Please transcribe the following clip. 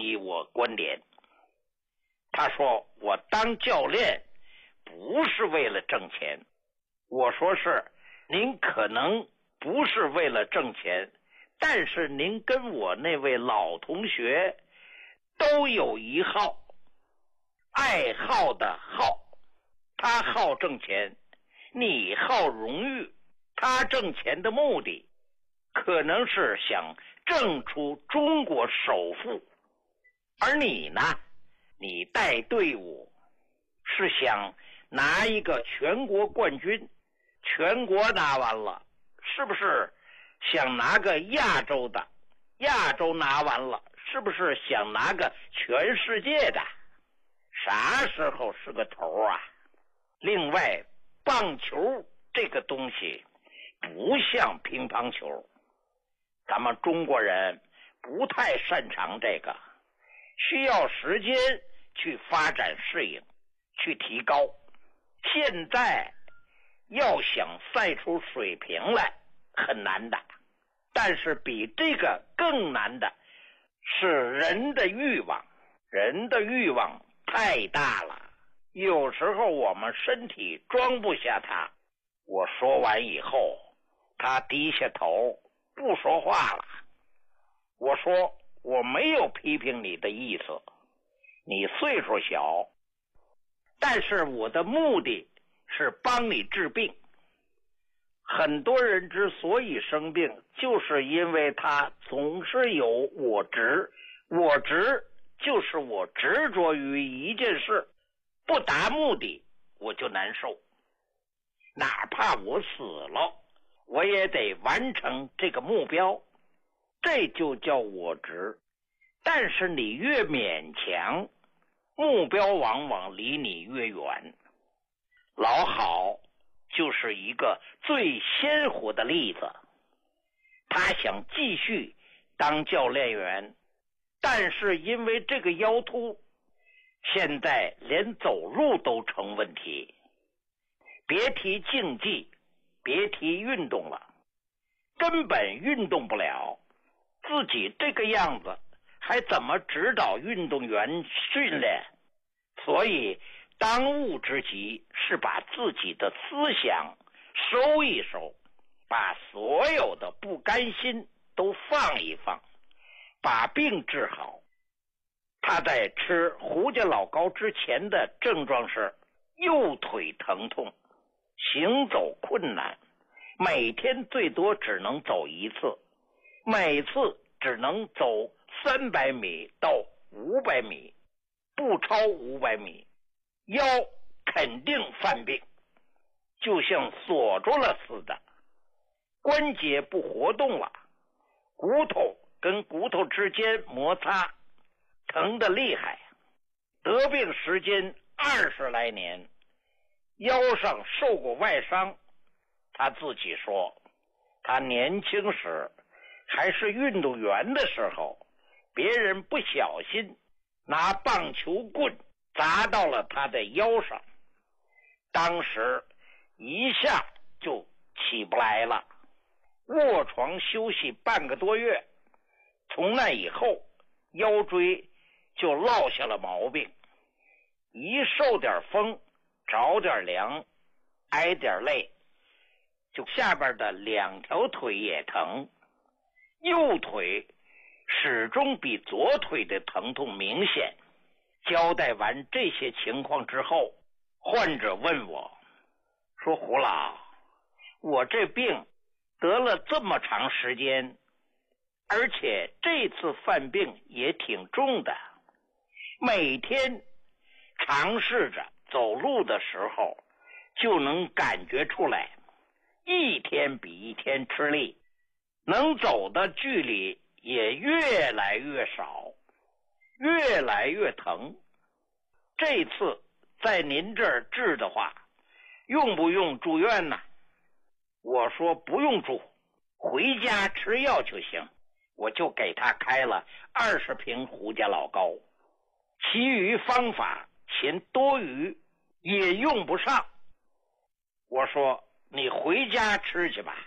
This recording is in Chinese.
你我观点。他说我当教练不是为了挣钱。我说是，您可能不是为了挣钱，但是您跟我那位老同学都有一好，爱好的好。他好挣钱，你好荣誉。他挣钱的目的可能是想挣出中国首富，而你呢，你带队伍是想拿一个全国冠军，全国拿完了，是不是想拿个亚洲的，亚洲拿完了，是不是想拿个全世界的？啥时候是个头啊？另外，棒球这个东西不像乒乓球，咱们中国人不太擅长这个，需要时间去发展适应，去提高。现在要想赛出水平来很难的，但是比这个更难的是人的欲望。人的欲望太大了，有时候我们身体装不下它。我说完以后，他低下头不说话了。我说我没有批评你的意思，你岁数小，但是我的目的是帮你治病。很多人之所以生病，就是因为他总是有我执。我执就是我执着于一件事，不达目的我就难受，哪怕我死了，我也得完成这个目标，这就叫我执。但是你越勉强，目标往往离你越远。老郝就是一个最鲜活的例子。他想继续当教练员，但是因为这个腰突，现在连走路都成问题。别提竞技，别提运动了，根本运动不了。自己这个样子还怎么指导运动员训练？所以当务之急是把自己的思想收一收，把所有的不甘心都放一放，把病治好。他在吃胡家老膏之前的症状是右腿疼痛，行走困难，每天最多只能走一次，每次只能走300米到500米，不超500米，腰肯定犯病，就像锁住了似的，关节不活动了，骨头跟骨头之间摩擦，疼得厉害。得病时间20来年，腰上受过外伤。他自己说，他年轻时还是运动员的时候，别人不小心拿棒球棍砸到了他的腰上，当时一下就起不来了，卧床休息半个多月。从那以后，腰椎就落下了毛病，一受点风，着点凉，挨点累，就下边的2条腿也疼。右腿始终比左腿的疼痛明显。交代完这些情况之后，患者问我说，胡老，我这病得了这么长时间，而且这次犯病也挺重的，每天尝试着走路的时候就能感觉出来，一天比一天吃力，能走的距离也越来越少，越来越疼。这次在您这儿治的话，用不用住院呢？我说不用住，回家吃药就行。我就给他开了20瓶胡家老膏，其余方法嫌多余也用不上。我说你回家吃去吧。